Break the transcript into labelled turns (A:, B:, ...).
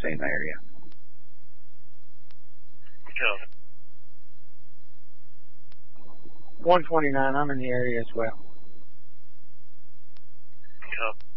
A: same area.
B: Copy.
C: 129, I'm in the area as well.
B: Copy.